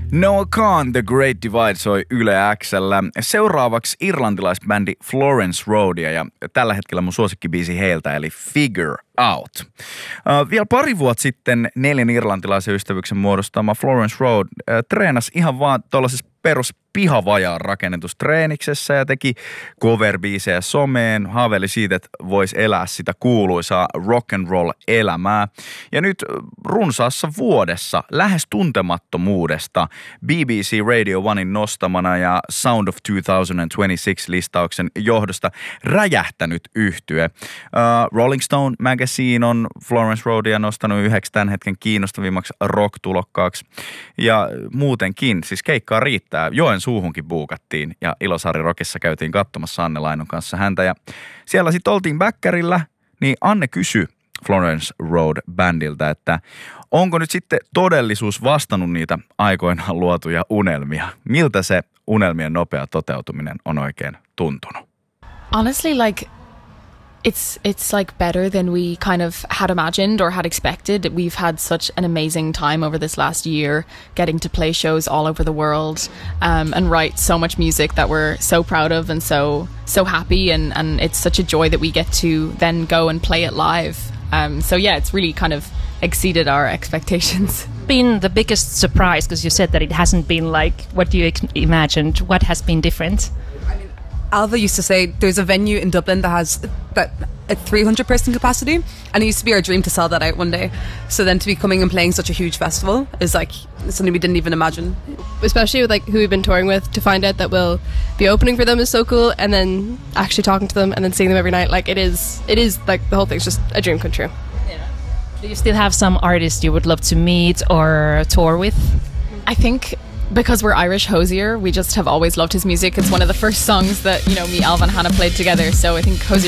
Noah Kahn, The Great Divide soi Yle X:llä. Seuraavaksi irlantilaisbändi Florence Roadia ja tällä hetkellä mun suosikkibiisi heiltä eli Figure Out. Vielä pari vuotta sitten 4 irlantilaisen ystävyksen muodostama Florence Road treenasi ihan vaan tuollaisessa perus pihavajaan rakennetussa treeniksessä ja teki cover-biisejä someen, haaveili siitä, että voisi elää sitä kuuluisaa rock and roll elämää. Ja nyt runsaassa vuodessa lähes tuntemattomuudesta BBC Radio 1:in nostamana ja Sound of 2026 listauksen johdosta räjähtänyt yhtye. Rolling Stone Magazine on Florence Roadia nostanut yhdeksi tämän hetken kiinnostavimmaksi rock-tulokkaaksi. Ja muutenkin, siis keikkaa riittää. Joensuuhunkin buukattiin ja Ilosaari Rockissa käytiin katsomassa Anne Lainon kanssa häntä. Ja siellä sitten oltiin bäkkärillä, niin Anne kysyi Florence Road-bändiltä, että onko nyt sitten todellisuus vastannut niitä aikoinaan luotuja unelmia? Miltä se unelmien nopea toteutuminen on oikein tuntunut? Honestly, like it's like better than we kind of had imagined or had expected. We've had such an amazing time over this last year, getting to play shows all over the world, and write so much music that we're so proud of and so happy, and it's such a joy that we get to then go and play it live. So yeah, it's really kind of exceeded our expectations. Been the biggest surprise, because you said that it hasn't been like what you imagined. What has been different? Alva used to say there's a venue in Dublin that has a 300-person capacity, and it used to be our dream to sell that out one day. So then to be coming and playing such a huge festival is like something we didn't even imagine. Especially with like who we've been touring with, to find out that we'll be opening for them is so cool, and then actually talking to them and then seeing them every night, like it is like the whole thing's just a dream come true. Yeah. Do you still have some artists you would love to meet or tour with? I think because we're Irish, Hozier, we just have always loved his music. It's one of the first songs that, me, Alva and Hannah played together. So I think Hozier